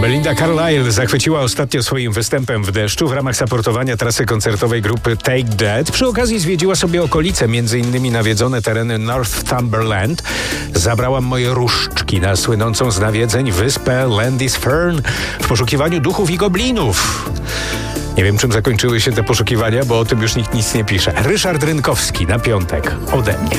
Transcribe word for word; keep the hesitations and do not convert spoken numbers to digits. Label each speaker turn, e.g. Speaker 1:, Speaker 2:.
Speaker 1: Belinda Carlisle zachwyciła ostatnio swoim występem w deszczu w ramach supportowania trasy koncertowej grupy Take That. Przy okazji zwiedziła sobie okolice, między innymi nawiedzone tereny Northumberland. Zabrałam moje różdżki na słynącą z nawiedzeń wyspę Lindisfarne w poszukiwaniu duchów i goblinów. Nie wiem, czym zakończyły się te poszukiwania, bo o tym już nikt nic nie pisze. Ryszard Rynkowski na piątek ode mnie.